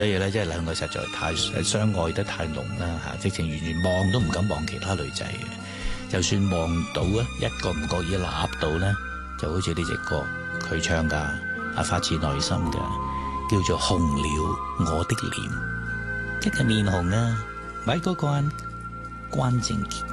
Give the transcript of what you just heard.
所以咧，即係兩個實在太相愛得太濃啦嚇，直情完全望都唔敢望其他女仔嘅。就算望到啊，一個唔覺意揦到咧，就好似呢隻歌佢唱㗎，發自內心嘅，叫做紅了我的臉，一個面紅啊，咪嗰關關正傑。